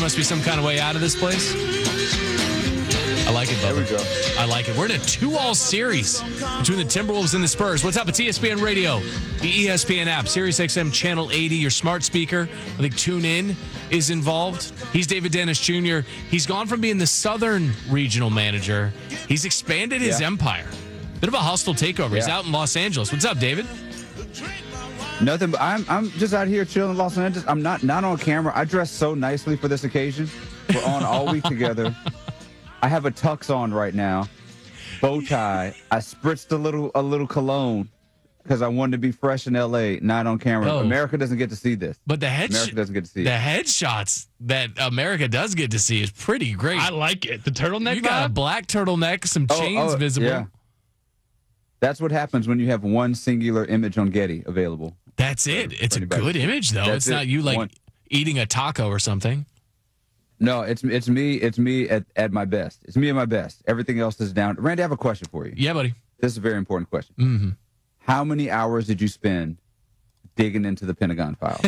must be some kind of way out of this place. I like it, Bubba. There we go. I like it. We're in a 2-all series between the Timberwolves and the Spurs. What's up? It's ESPN Radio, the ESPN app, SiriusXM Channel 80, your smart speaker. I think TuneIn is involved. He's David Dennis Jr. He's gone from being the Southern regional manager. He's expanded his empire. Bit of a hostile takeover. He's out in Los Angeles. What's up, David? Nothing. But I'm just out here chilling in Los Angeles. I'm not on camera. I dressed so nicely for this occasion. We're on all week together. I have a tux on right now, bow tie. I spritzed a little cologne because I wanted to be fresh in L.A., not on camera. Oh. America doesn't get to see this. But America doesn't get to see the it. headshots that America does get to see is pretty great. I like it. The turtleneck. You got a black turtleneck, some chains visible. Yeah. That's what happens when you have one singular image on Getty available. That's it. It's a anybody. good image, though. That's it's not you like eating a taco or something. No, it's me at my best. It's me at my best. Everything else is down. Randy, I have a question for you. Yeah, buddy. This is a very important question. Mm-hmm. How many hours did you spend digging into the Pentagon files?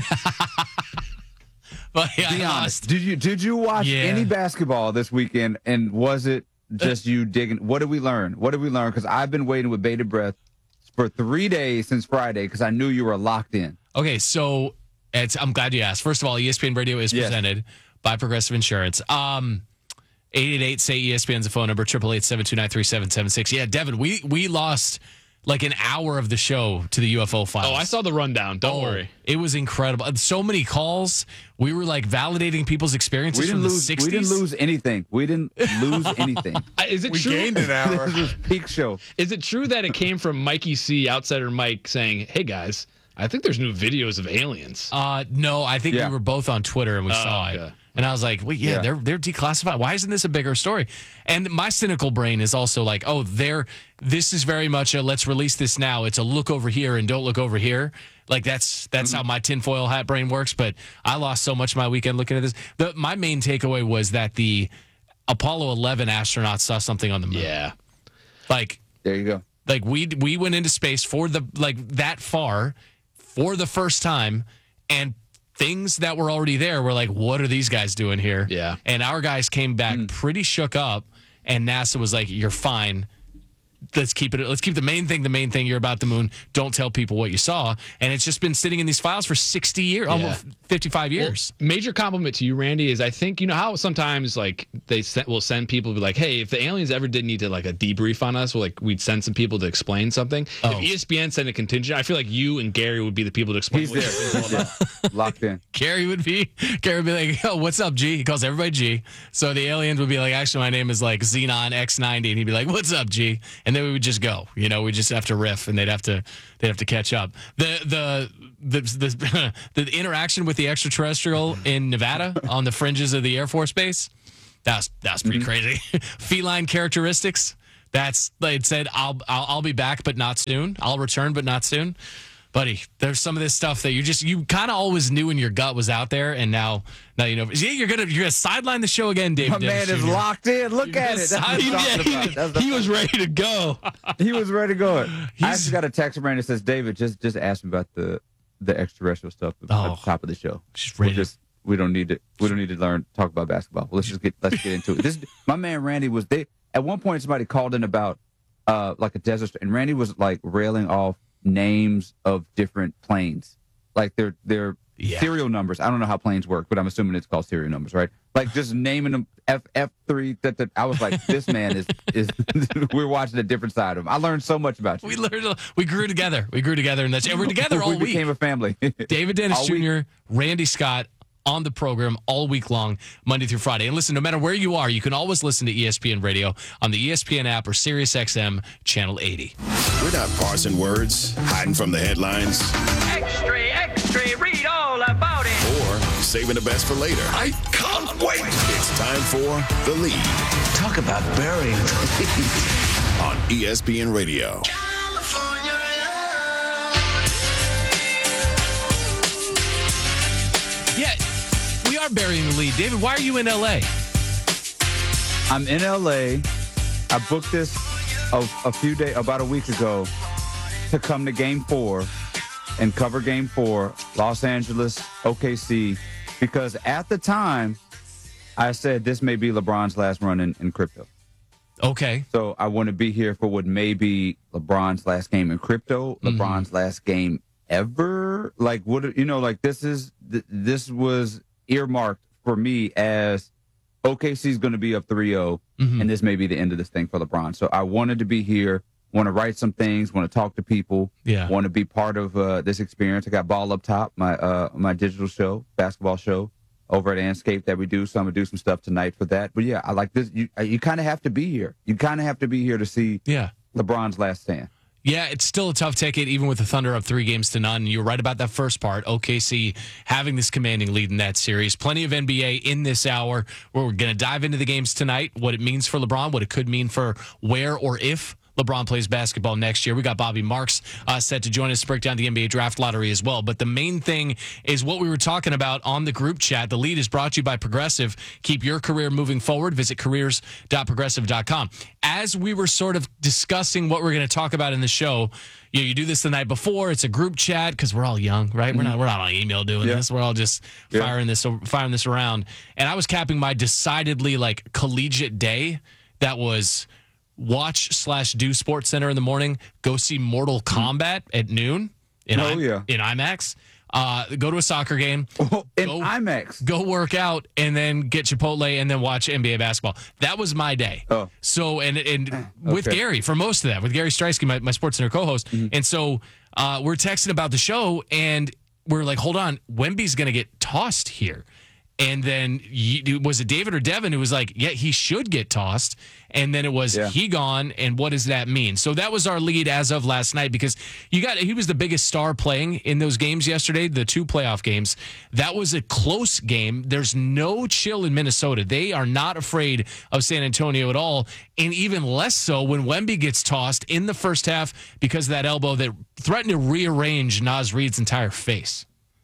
But yeah, Be honest. Did you watch any basketball this weekend? And was it just you digging? What did we learn? Because I've been waiting with bated breath for 3 days since Friday because I knew you were locked in. Okay, so I'm glad you asked. First of all, ESPN Radio is presented by Progressive Insurance. 888-SAY-ESPN's the phone number, 888-729-3776. Yeah, Devin, we lost like an hour of the show to the UFO files. Oh, I saw the rundown. Don't worry. It was incredible. So many calls. We were like validating people's experiences from the 60s. We didn't lose anything. Is it true? We gained an hour. This was peak show. Is it true that it came from Mikey C, Outsider Mike, saying, "Hey guys, I think there's new videos of aliens"? No, I think we were both on Twitter and we saw it. And I was like, well, they're declassified. Why isn't this a bigger story? And my cynical brain is also like, this is very much a let's release this now. It's a look over here and don't look over here. Like that's how my tinfoil hat brain works. But I lost so much my weekend looking at this. My main takeaway was that the Apollo 11 astronauts saw something on the moon. Yeah. There you go. Like we went into space for that far for the first time, and things that were already there were like, what are these guys doing here? Yeah. And our guys came back pretty shook up, and NASA was like, you're fine. Let's keep the main thing. You're about the moon. Don't tell people what you saw. And it's just been sitting in these files for 60 years, almost 55 years. Well, major compliment to you, Randy, is I think, you know how sometimes like we'll send people to be like, hey, if the aliens ever did need to like a debrief on us, we'd send some people to explain something. Oh. If ESPN sent a contingent, I feel like you and Gary would be the people to explain. He's there. Locked in. Gary would be like, yo, what's up, G? He calls everybody G. So the aliens would be like, actually, my name is like Xenon X90. And he'd be like, what's up, G? And then we would just go. We just have to riff, and they'd have to catch up. The interaction with the extraterrestrial in Nevada on the fringes of the Air Force Base, that's pretty crazy. Feline characteristics. It said, I'll be back, but not soon. I'll return, but not soon. Buddy, there's some of this stuff that you kind of always knew in your gut was out there, and now you know. Yeah, you're gonna sideline the show again, Dave. My man is locked in. Look at it. That's what I'm talking about. He was ready to go. He was ready to go. I actually got a text from Randy that says, David, just ask me about the extraterrestrial stuff at the top of the show. We don't need to talk about basketball. Let's get into it. My man Randy was there. At one point, somebody called in about like a desert, and Randy was like railing off names of different planes, like their serial numbers. I don't know how planes work, but I'm assuming it's called serial numbers, right? Like just naming them F3. I was like, this man is we're watching a different side of him. I learned so much about you. We grew together, and we're together all we week. Became a family. David Dennis Jr., Randy Scott on the program all week long, Monday through Friday. And listen, no matter where you are, you can always listen to ESPN Radio on the ESPN app or SiriusXM Channel 80. We're not parsing words, hiding from the headlines. Extra, read all about it. Or saving the best for later. I can't wait. It's time for The Lead Talk about burying the lead. on ESPN Radio. Yeah, we are burying the lead. David, why are you in L.A.? I'm in LA. I booked this about a week ago to come to Game 4 and cover Game 4, Los Angeles, OKC, because at the time, I said this may be LeBron's last run in crypto. Okay. So I want to be here for what may be LeBron's last game in crypto, LeBron's last game ever. Like, what, you know, like this was earmarked for me as OKC's going to be up 3-0, and this may be the end of this thing for LeBron. So I wanted to be here, want to write some things, want to talk to people, want to be part of this experience. I got Ball Up Top, my digital show, basketball show over at Anscape that we do. So I'm going to do some stuff tonight for that. But yeah, I like this. You kind of have to be here. You kind of have to be here to see LeBron's last stand. Yeah, it's still a tough ticket, even with the Thunder up 3-0. You're right about that first part. OKC having this commanding lead in that series. Plenty of NBA in this hour. We're going to dive into the games tonight, what it means for LeBron, what it could mean for where or if LeBron plays basketball next year. We got Bobby Marks set to join us to break down the NBA draft lottery as well. But the main thing is what we were talking about on the group chat. The lead is brought to you by Progressive. Keep your career moving forward. Visit careers.progressive.com. As we were sort of discussing what we're going to talk about in the show, you do this the night before. It's a group chat because we're all young, right? We're not on email doing this. We're all just firing this around. And I was capping my decidedly like collegiate day that was watch/do Sports Center in the morning, go see Mortal Kombat at noon in IMAX, go to a soccer game, IMAX, go work out, and then get Chipotle and then watch NBA basketball. That was my day. So, and with Gary for most of that, with Gary Streisky, my Sports Center co-host. And so we're texting about the show, and we're like, hold on, Wemby's going to get tossed here. And then was it David or Devin who was like, yeah, he should get tossed. And then it was he gone. And what does that mean? So that was our lead as of last night, because he was the biggest star playing in those games yesterday, the 2 playoff games. That was a close game. There's no chill in Minnesota. They are not afraid of San Antonio at all. And even less so when Wemby gets tossed in the first half because of that elbow that threatened to rearrange Naz Reid's entire face.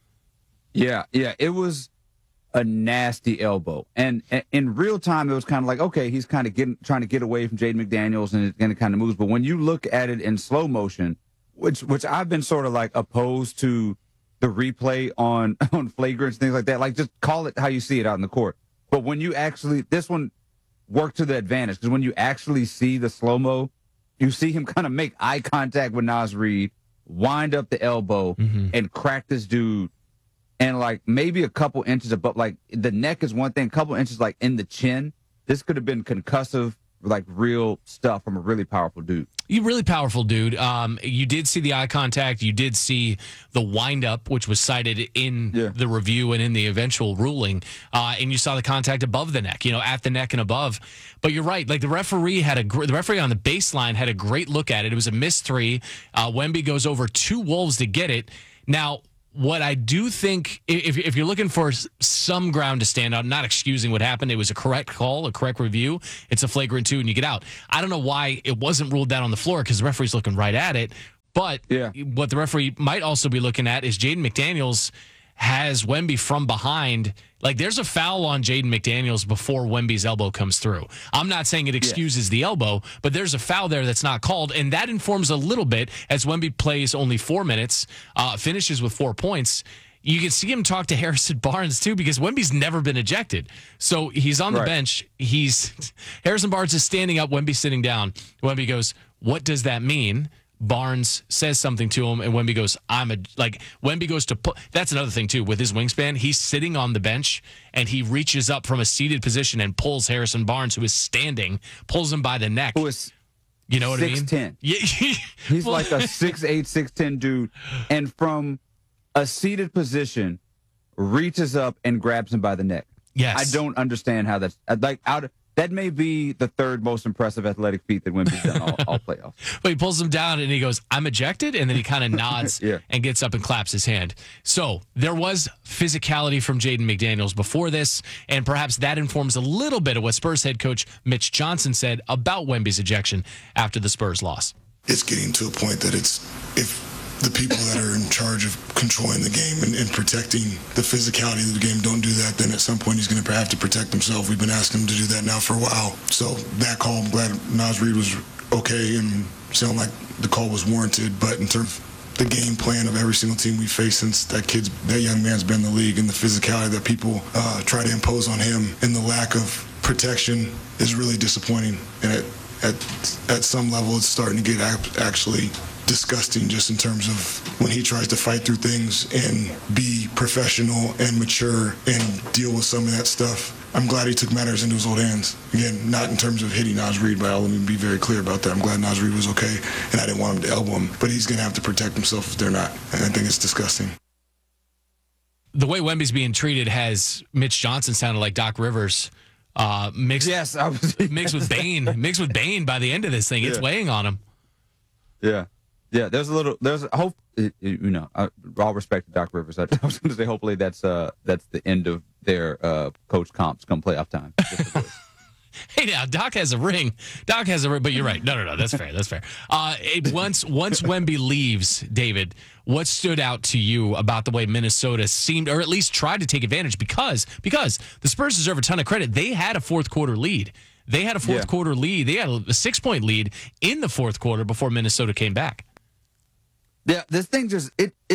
Yeah. It was a nasty elbow, and in real time it was kind of like, okay, he's kind of trying to get away from Jaden McDaniels, and it kind of moves. But when you look at it in slow motion, which I've been sort of like opposed to the replay on flagrants, things like that, like just call it how you see it out in the court. But when you actually, this one worked to the advantage, because when you actually see the slow mo, you see him kind of make eye contact with Naz Reid, wind up the elbow, and crack this dude. And like maybe a couple inches above, like the neck is one thing, a couple inches like in the chin. This could have been concussive, like real stuff from a really powerful dude. Really powerful dude. You did see the eye contact. You did see the windup, which was cited in the review and in the eventual ruling. And you saw the contact above the neck, at the neck and above. But you're right. Like the referee on the baseline had a great look at it. It was a missed 3. Wemby goes over 2 Wolves to get it. Now, what I do think, if you're looking for some ground to stand on, not excusing what happened, it was a correct call, a correct review. It's a flagrant 2, and you get out. I don't know why it wasn't ruled down on the floor, because the referee's looking right at it. But what the referee might also be looking at is Jaden McDaniels has Wemby from behind. Like, there's a foul on Jaden McDaniels before Wemby's elbow comes through. I'm not saying it excuses the elbow, but there's a foul there that's not called, and that informs a little bit as Wemby plays only 4 minutes, finishes with 4 points. You can see him talk to Harrison Barnes, too, because Wemby's never been ejected. So he's on the bench. Harrison Barnes is standing up, Wemby's sitting down. Wemby goes, "What does that mean?" Barnes says something to him, and Wemby goes, Wemby goes to put. That's another thing, too, with his wingspan. He's sitting on the bench, and he reaches up from a seated position and pulls Harrison Barnes, who is standing, pulls him by the neck. Who is, you know what 6'10". I mean? Yeah. He's like a 6'8", 6'10" dude, and from a seated position, reaches up and grabs him by the neck. Yes. I don't understand how that's like out. That may be the 3rd most impressive athletic feat that Wemby's done all playoffs. But he pulls him down and he goes, "I'm ejected," and then he kind of nods and gets up and claps his hand. So there was physicality from Jaden McDaniels before this, and perhaps that informs a little bit of what Spurs head coach Mitch Johnson said about Wemby's ejection after the Spurs loss. It's getting to a point that if the people that are in charge of controlling the game and protecting the physicality of the game don't do that, then at some point he's going to have to protect himself. We've been asking him to do that now for a while. So that call, I'm glad Naz Reid was okay and sounded like the call was warranted. But in terms of the game plan of every single team we face since that young man's been in the league, and the physicality that people try to impose on him and the lack of protection is really disappointing. And at some level, it's starting to get actually disgusting, just in terms of when he tries to fight through things and be professional and mature and deal with some of that stuff. I'm glad he took matters into his own hands. Again, not in terms of hitting Naz Reid, but let me be very clear about that. I'm glad Naz Reid was okay, and I didn't want him to elbow him. But he's going to have to protect himself if they're not. And I think it's disgusting. The way Wemby's being treated has Mitch Johnson sounded like Doc Rivers mixed with Bane by the end of this thing. It's weighing on him. Yeah. Yeah, there's a hope, all respect to Doc Rivers. I was going to say hopefully that's the end of their coach comps come playoff time. Hey, now Doc has a ring, but you're right. No, that's fair. Once Wemby leaves, David, what stood out to you about the way Minnesota seemed, or at least tried to take advantage? Because the Spurs deserve a ton of credit. They had a fourth quarter lead. They had a quarter lead. They had a 6-point lead in the fourth quarter before Minnesota came back. Yeah, this thing just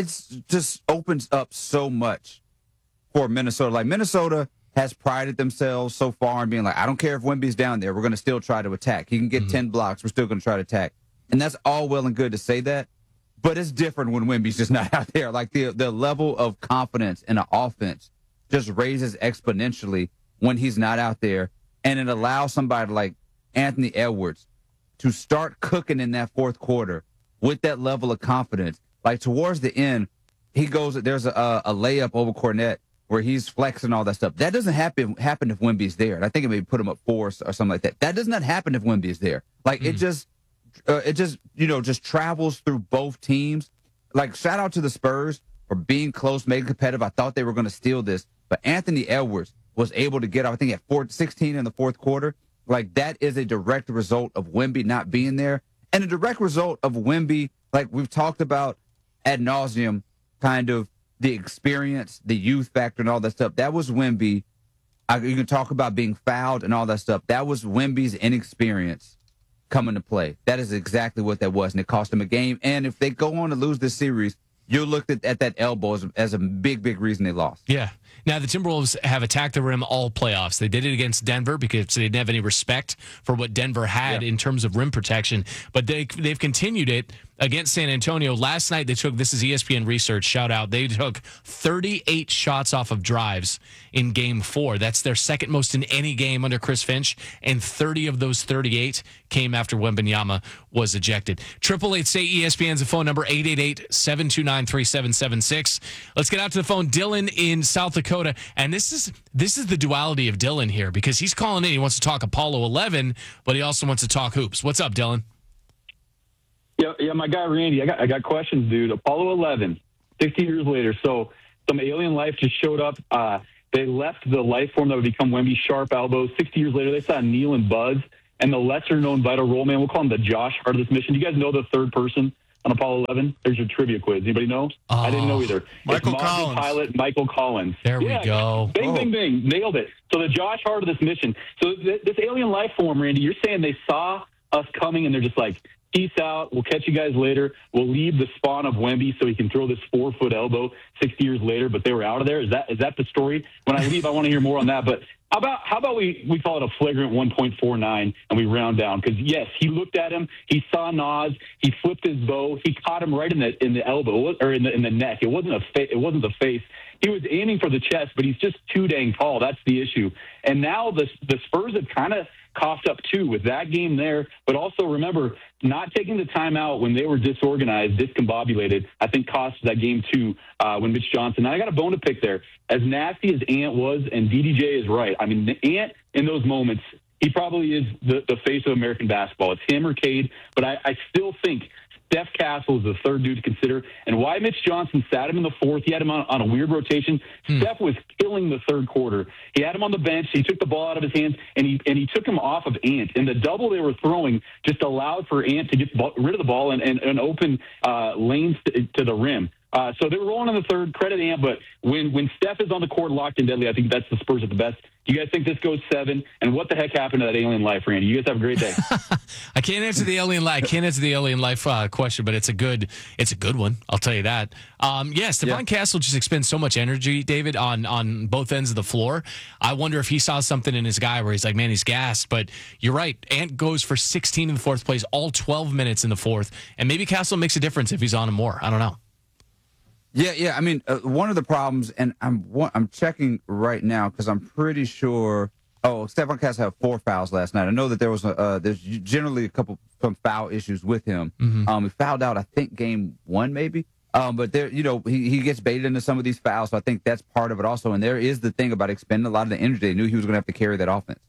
opens up so much for Minnesota. Like, Minnesota has prided themselves so far in being like, I don't care if Wemby's down there, we're going to still try to attack. He can get 10 blocks, we're still going to try to attack. And that's all well and good to say that, but it's different when Wemby's just not out there. Like, the level of confidence in an offense just raises exponentially when he's not out there, and it allows somebody like Anthony Edwards to start cooking in that fourth quarter with that level of confidence. Like, towards the end, there's a layup over Cornette where he's flexing all that stuff. That doesn't happen if Wemby's there. And I think it may put him at 4 or something like that. That does not happen if Wemby's there. Like, it just travels through both teams. Like, shout out to the Spurs for being close, making competitive. I thought they were going to steal this, but Anthony Edwards was able to get up, I think, at 16 in the fourth quarter. Like, that is a direct result of Wemby not being there. And a direct result of Wemby, like we've talked about ad nauseum, kind of the experience, the youth factor, and all that stuff. That was Wemby. You can talk about being fouled and all that stuff. That was Wemby's inexperience coming to play. That is exactly what that was, and it cost him a game. And if they go on to lose this series, you'll look at that elbow as a big, big reason they lost. Yeah. Now, the Timberwolves have attacked the rim all playoffs. They did it against Denver because they didn't have any respect for what Denver had in terms of rim protection. But they've continued it against San Antonio. Last night, this is ESPN Research, shout out, they took 38 shots off of drives in Game 4. That's their second most in any game under Chris Finch, and 30 of those 38 came after Wembanyama was ejected. 888-SAY-ESPN's the phone number, 888-729-3776. Let's get out to the phone. Dylan in South Dakota, and this is the duality of Dylan here, because he's calling in. He wants to talk Apollo 11, but he also wants to talk hoops. What's up, Dylan? Yeah, my guy Randy, I got questions, dude. Apollo 11, 60 years later. So some alien life just showed up. They left the life form that would become Wemby, Sharp, Elbow. 60 years later, they saw Neil and Buzz, and the lesser-known vital role man. We'll call him the Josh Hart of this mission. Do you guys know the third person on Apollo 11? There's your trivia quiz. Anybody know? I didn't know either. Michael Collins. Pilot Michael Collins. There we go. Bing, bing, bing. Nailed it. So the Josh Hart of this mission. So this alien life form, Randy, you're saying they saw us coming, and they're just like, peace out. We'll catch you guys later. We'll leave the spawn of Wemby so he can throw this 4-foot elbow 60 years later, but they were out of there. Is that the story? When I leave, I want to hear more on that. But how about we call it a flagrant 1.49 and we round down? Because, yes, he looked at him. He saw Naz. He flipped his bow. He caught him right in the elbow or in the neck. It wasn't the face. He was aiming for the chest, but he's just too dang tall. That's the issue. And now the Spurs have kind of coughed up too with that game there. But also remember, not taking the time out when they were disorganized, discombobulated, I think cost that game too when Mitch Johnson. Now I got a bone to pick there. As nasty as Ant was, and DDJ is right. I mean, Ant in those moments, he probably is the face of American basketball. It's him or Cade, but I still think Steph Castle is the third dude to consider. And why Mitch Johnson sat him in the fourth, he had him on a weird rotation. Steph was killing the third quarter. He had him on the bench. He took the ball out of his hands, and he took him off of Ant. And the double they were throwing just allowed for Ant to get rid of the ball and open lanes to the rim. So they were rolling in the third. Credit Ant, but when Steph is on the court locked and deadly, I think that's the Spurs at the best. Do you guys think this goes 7? And what the heck happened to that alien life, Randy? You guys have a great day. I can't answer the alien life question, but it's a good one. I'll tell you that. Stephon Castle just expends so much energy, David, on both ends of the floor. I wonder if he saw something in his guy where he's like, man, he's gassed. But you're right. Ant goes for 16 in the fourth, plays all 12 minutes in the fourth, and maybe Castle makes a difference if he's on him more. I don't know. Yeah. I mean, one of the problems, and I'm checking right now because I'm pretty sure. Oh, Stephon Castle had 4 fouls last night. I know that there was there's generally some foul issues with him. Mm-hmm. He fouled out, I think, game 1 maybe. But there, he gets baited into some of these fouls, so I think that's part of it also. And there is the thing about expending a lot of the energy. They knew he was going to have to carry that offense.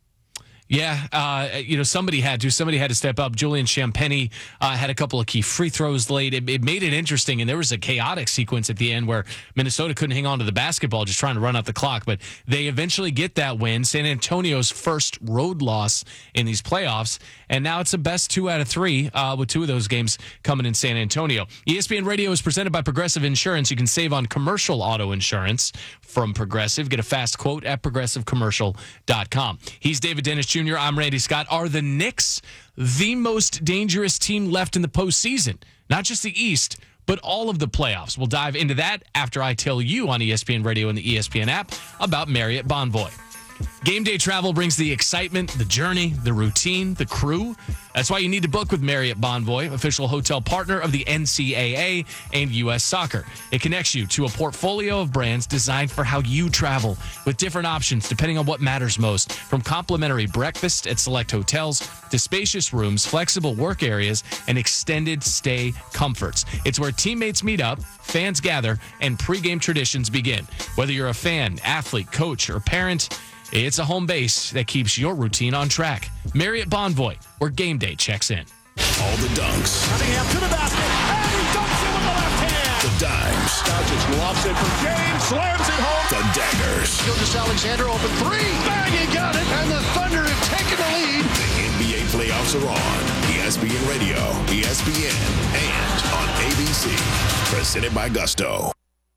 Yeah, somebody had to step up. Julian Champagny had a couple of key free throws late. It made it interesting, and there was a chaotic sequence at the end where Minnesota couldn't hang on to the basketball, just trying to run out the clock. But they eventually get that win, San Antonio's first road loss in these playoffs, and now it's a best 2 out of 3 with 2 of those games coming in San Antonio. ESPN Radio is presented by Progressive Insurance. You can save on commercial auto insurance from Progressive. Get a fast quote at progressivecommercial.com. He's David Dennis Jr. I'm Randy Scott. Are the Knicks the most dangerous team left in the postseason? Not just the East, but all of the playoffs. We'll dive into that after I tell you on ESPN Radio and the ESPN app about Marriott Bonvoy. Game day travel brings the excitement, the journey, the routine, the crew. That's why you need to book with Marriott Bonvoy, official hotel partner of the NCAA and U.S. Soccer. It connects you to a portfolio of brands designed for how you travel, with different options depending on what matters most, from complimentary breakfast at select hotels to spacious rooms, flexible work areas, and extended stay comforts. It's where teammates meet up, fans gather, and pregame traditions begin. Whether you're a fan, athlete, coach, or parent, it's a home base that keeps your routine on track. Marriott Bonvoy, where game day checks in. All the dunks. Cunningham to the basket, and he dunks it with the left hand. The dimes. Doncic lofts it from James, slams it home. The daggers. Gilgeous-Alexander open 3. Bang, he got it, and the Thunder have taken the lead. The NBA playoffs are on. ESPN Radio, ESPN, and on ABC. Presented by Gusto.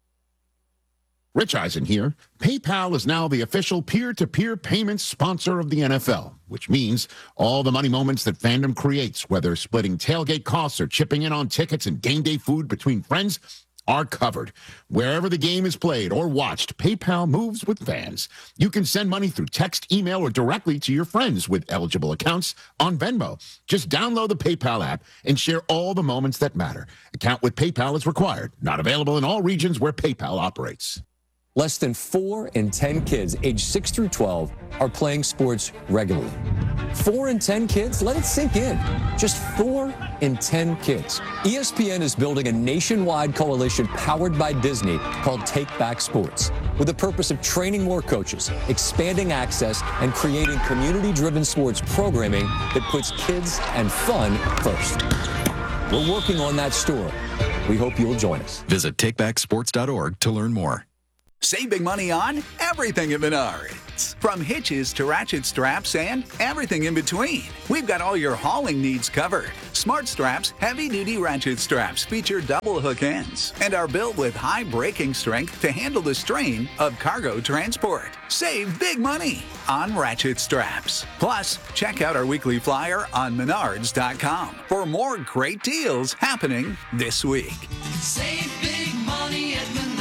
Rich Eisen here. PayPal is now the official peer-to-peer payments sponsor of the NFL, which means all the money moments that fandom creates, whether splitting tailgate costs or chipping in on tickets and game day food between friends, are covered. Wherever the game is played or watched, PayPal moves with fans. You can send money through text, email, or directly to your friends with eligible accounts on Venmo. Just download the PayPal app and share all the moments that matter. Account with PayPal is required. Not available in all regions where PayPal operates. Less than 4 in 10 kids aged 6 through 12 are playing sports regularly. 4 in 10 kids? Let it sink in. Just 4 in 10 kids. ESPN is building a nationwide coalition powered by Disney called Take Back Sports, with the purpose of training more coaches, expanding access, and creating community-driven sports programming that puts kids and fun first. We're working on that story. We hope you'll join us. Visit takebacksports.org to learn more. Save big money on everything at Menards. From hitches to ratchet straps and everything in between. We've got all your hauling needs covered. Smart Straps heavy-duty ratchet straps feature double hook ends and are built with high braking strength to handle the strain of cargo transport. Save big money on ratchet straps. Plus, check out our weekly flyer on Menards.com for more great deals happening this week. Save big money at Menards.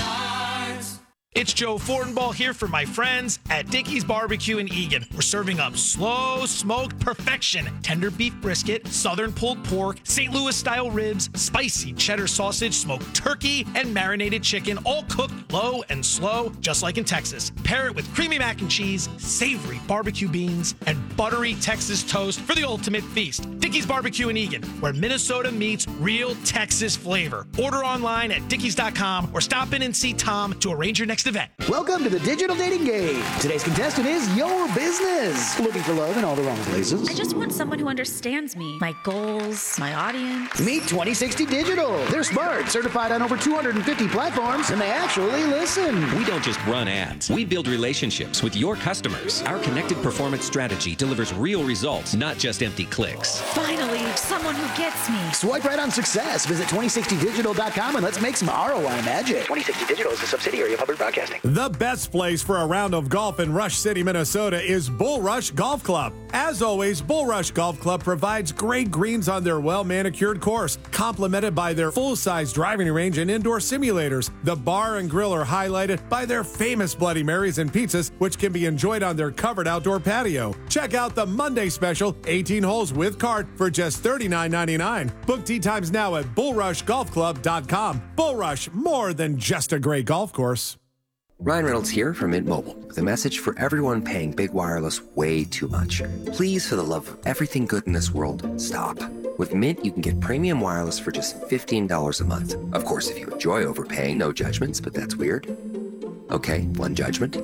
It's Joe Fortenbaugh here for my friends at Dickey's Barbecue in Eagan. We're serving up slow smoked perfection. Tender beef brisket, southern pulled pork, St. Louis style ribs, spicy cheddar sausage, smoked turkey, and marinated chicken, all cooked low and slow, just like in Texas. Pair it with creamy mac and cheese, savory barbecue beans, and buttery Texas toast for the ultimate feast. Dickey's Barbecue in Eagan, where Minnesota meets real Texas flavor. Order online at dickeys.com or stop in and see Tom to arrange your next event event. Welcome to the Digital Dating Game. Today's contestant is your business. Looking for love in all the wrong places? I just want someone who understands me, my goals, my audience. Meet 2060 Digital. They're smart, certified on over 250 platforms, and they actually listen. We don't just run ads. We build relationships with your customers. Our connected performance strategy delivers real results, not just empty clicks. Finally, someone who gets me. Swipe right on success. Visit 2060digital.com and let's make some ROI magic. 2060 Digital is a subsidiary of Hubbard Broadcasting. The best place for a round of golf in Rush City, Minnesota is Bull Rush Golf Club. As always, Bull Rush Golf Club provides great greens on their well-manicured course, complemented by their full-size driving range and indoor simulators. The bar and grill are highlighted by their famous Bloody Marys and pizzas, which can be enjoyed on their covered outdoor patio. Check out the Monday special, 18 holes with cart, for just $39.99. Book tee times now at bullrushgolfclub.com. Bull Rush, more than just a great golf course. Ryan Reynolds here from Mint Mobile with a message for everyone paying big wireless way too much. Please, for the love of everything good in this world, stop. With Mint, you can get premium wireless for just $15 a month. Of course, if you enjoy overpaying, no judgments, but that's weird. Okay, one judgment.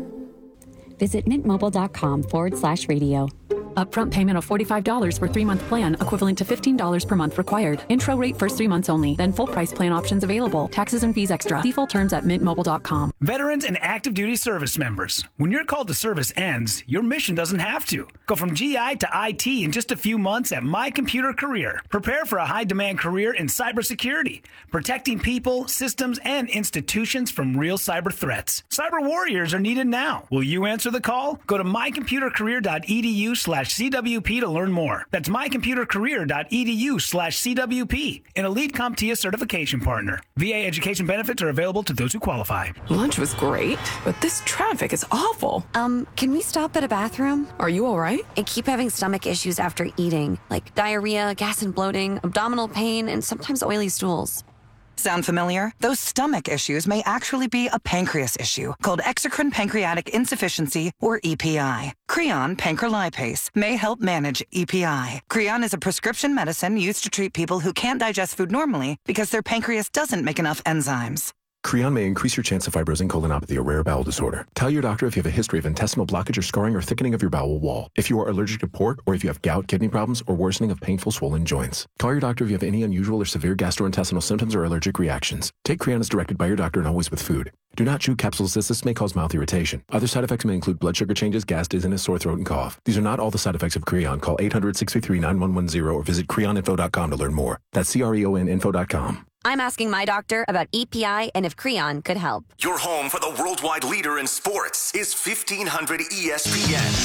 Visit mintmobile.com/radio. Upfront payment of $45 for 3-month plan, equivalent to $15 per month required. Intro rate first 3 months only, then full price plan options available. Taxes and fees extra. See full terms at mintmobile.com. Veterans and active duty service members, when your call to service ends, your mission doesn't have to. Go from GI to IT in just a few months at My Computer Career. Prepare for a high-demand career in cybersecurity, protecting people, systems, and institutions from real cyber threats. Cyber warriors are needed now. Will you answer the call? Go to mycomputercareer.edu/CWP to learn more. That's mycomputercareer.edu/CWP, an elite CompTIA certification partner. VA education benefits are available to those who qualify. Lunch was great, but this traffic is awful. Can we stop at a bathroom? Are you all right? I keep having stomach issues after eating, like diarrhea, gas and bloating, abdominal pain, and sometimes oily stools. Sound familiar? Those stomach issues may actually be a pancreas issue called exocrine pancreatic insufficiency, or EPI. Creon pancrelipase may help manage EPI. Creon is a prescription medicine used to treat people who can't digest food normally because their pancreas doesn't make enough enzymes. Creon may increase your chance of fibrosing colonopathy, a rare bowel disorder. Tell your doctor if you have a history of intestinal blockage or scarring or thickening of your bowel wall, if you are allergic to pork, or if you have gout, kidney problems, or worsening of painful swollen joints. Call your doctor if you have any unusual or severe gastrointestinal symptoms or allergic reactions. Take Creon as directed by your doctor and always with food. Do not chew capsules as this may cause mouth irritation. Other side effects may include blood sugar changes, gas, dizziness, sore throat, and cough. These are not all the side effects of Creon. Call 800-633-9110 or visit creoninfo.com to learn more. That's CREONinfo.com. I'm asking my doctor about EPI and if Creon could help. Your home for the worldwide leader in sports is 1500 ESPN.